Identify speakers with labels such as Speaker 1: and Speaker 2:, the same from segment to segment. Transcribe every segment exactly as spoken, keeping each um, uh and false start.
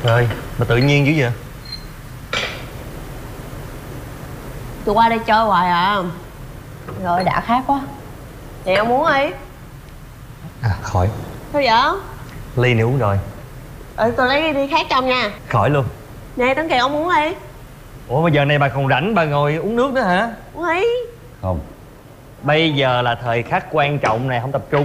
Speaker 1: Trời, mà tự nhiên dữ vậy?
Speaker 2: Tôi qua đây chơi hoài à. Rồi đã khát quá. Vậy ông muốn đi?
Speaker 1: À, khỏi.
Speaker 2: Sao vậy?
Speaker 1: Ly này uống rồi.
Speaker 2: Ừ, tôi lấy đi khác trong nha.
Speaker 1: Khỏi luôn.
Speaker 2: Nè Tấn Kiệt, ông muốn đi?
Speaker 1: Ủa bây giờ này bà còn rảnh bà ngồi uống nước nữa hả?
Speaker 2: Uống đi.
Speaker 3: Không.
Speaker 1: Bây giờ là thời khắc quan trọng này, không tập trung.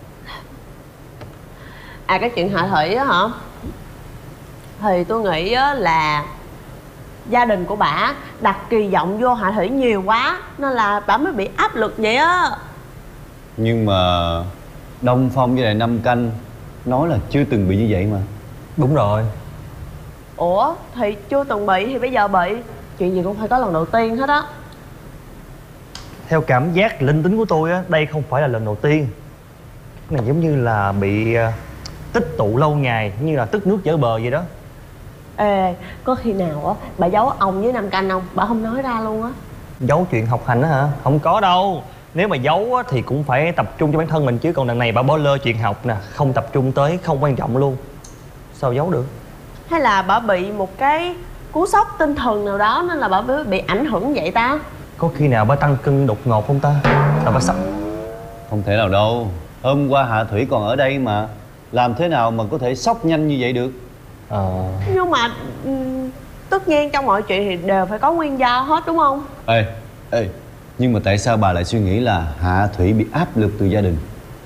Speaker 2: À, cái chuyện Hạ Thủy á hả? Thì tôi nghĩ á là gia đình của bả đặt kỳ vọng vô Hạ Thủy nhiều quá, nên là bả mới bị áp lực vậy á.
Speaker 3: Nhưng mà Đông Phong với lại Năm Canh nói là chưa từng bị như vậy mà.
Speaker 1: Đúng rồi.
Speaker 2: Ủa thì chưa từng bị thì bây giờ bị. Chuyện gì cũng phải có lần đầu tiên hết á.
Speaker 1: Theo cảm giác linh tính của tôi á, đây không phải là lần đầu tiên. Cái này giống như là bị uh, tích tụ lâu ngày, như là tức nước vỡ bờ vậy đó.
Speaker 2: Ê, có khi nào á bà giấu ông với Nam Canh không? Bà không nói ra luôn á.
Speaker 1: Giấu chuyện học hành á hả? Không có đâu. Nếu mà giấu á, thì cũng phải tập trung cho bản thân mình chứ. Còn đằng này bà bỏ lơ chuyện học nè, không tập trung tới, không quan trọng luôn. Sao giấu được?
Speaker 2: Hay là bà bị một cái cú sốc tinh thần nào đó nên là bà mới bị ảnh hưởng vậy ta?
Speaker 1: Có khi nào bà tăng cân đột ngột không ta? Là bà sắp...
Speaker 3: Không thể nào đâu. Hôm qua Hạ Thủy còn ở đây mà. Làm thế nào mà có thể sốc nhanh như vậy được?
Speaker 1: Ờ...
Speaker 2: Nhưng mà ừm, tất nhiên trong mọi chuyện thì đều phải có nguyên do hết đúng không?
Speaker 3: Ê, ê, nhưng mà tại sao bà lại suy nghĩ là Hạ Thủy bị áp lực từ gia đình?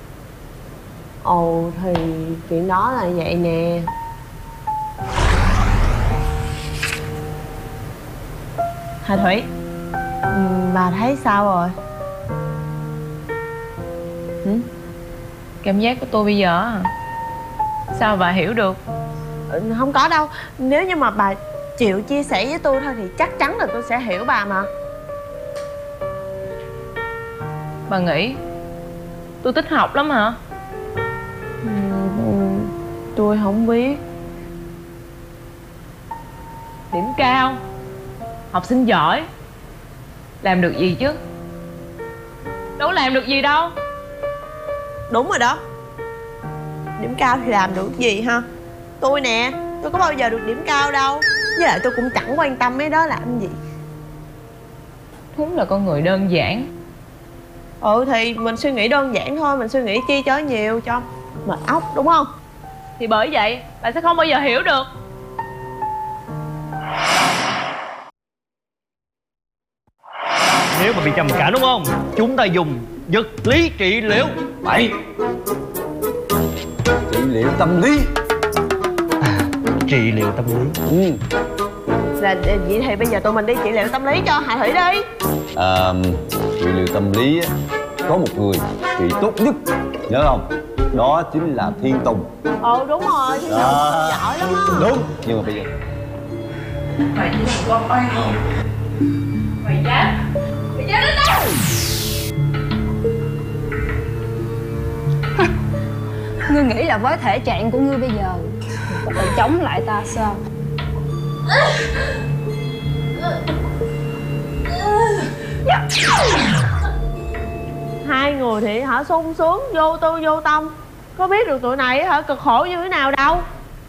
Speaker 2: Ồ thì chuyện đó là vậy nè. Hà Thủy, ừm, bà thấy sao rồi?
Speaker 4: Ừ? Cảm giác của tôi bây giờ à? Sao bà hiểu được?
Speaker 2: Ừ, không có đâu. Nếu như mà bà chịu chia sẻ với tôi thôi thì chắc chắn là tôi sẽ hiểu bà mà.
Speaker 4: Bà nghĩ tôi thích học lắm hả?
Speaker 2: Ừm, tôi không biết.
Speaker 4: Điểm cao, học sinh giỏi, làm được gì chứ? Đâu làm được gì đâu.
Speaker 2: Đúng rồi đó. Điểm cao thì làm được gì ha? Tôi nè, tôi có bao giờ được điểm cao đâu. Với lại tôi cũng chẳng quan tâm mấy đó làm gì.
Speaker 4: Đúng là con người đơn giản.
Speaker 2: Ừ thì mình suy nghĩ đơn giản thôi. Mình suy nghĩ chi cho nhiều cho mệt óc đúng không?
Speaker 4: Thì bởi vậy bà sẽ không bao giờ hiểu được.
Speaker 1: Nếu mà bị trầm cảm đúng không? Chúng ta dùng vật lý trị liệu.
Speaker 3: Bậy. Trị liệu tâm lý.
Speaker 1: À, trị liệu tâm lý.
Speaker 3: Ừ.
Speaker 2: Là vậy thì bây giờ tụi mình đi trị liệu tâm lý cho Hạ Thủy đi.
Speaker 3: À, trị liệu tâm lý á, có một người trị tốt nhất, nhớ không? Đó chính là Thiên Tùng.
Speaker 2: Ừ đúng rồi, Thiên Tùng giỏi lắm á.
Speaker 3: Đúng, nhưng mà bây giờ
Speaker 4: Mày chỉ là con oan hồn. Mày dám Mày dám đến đâu?
Speaker 5: Ngươi nghĩ là với thể trạng của ngươi bây giờ có thể chống lại ta sao?
Speaker 2: Hai người thì hả sung sướng vô tư vô tâm. Có biết được tụi này hả cực khổ như thế nào đâu.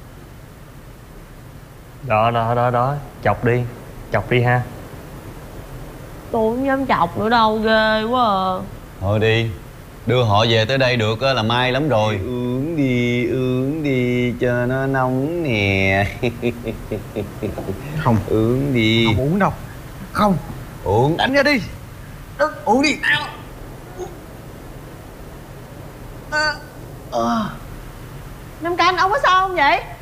Speaker 1: Đó đó đó đó. Chọc đi. Chọc đi ha.
Speaker 2: Tôi không dám chọc nữa đâu, ghê quá à.
Speaker 3: thôi đi, đưa họ về tới đây được á là may lắm rồi. Uống đi, uống đi cho nó nóng nè.
Speaker 6: Không.
Speaker 3: Uống đi.
Speaker 6: Không uống đâu. Không.
Speaker 3: Uống.
Speaker 6: Đánh ra đi. Đó, uống đi.
Speaker 2: Nam Canh, ông có sao không vậy?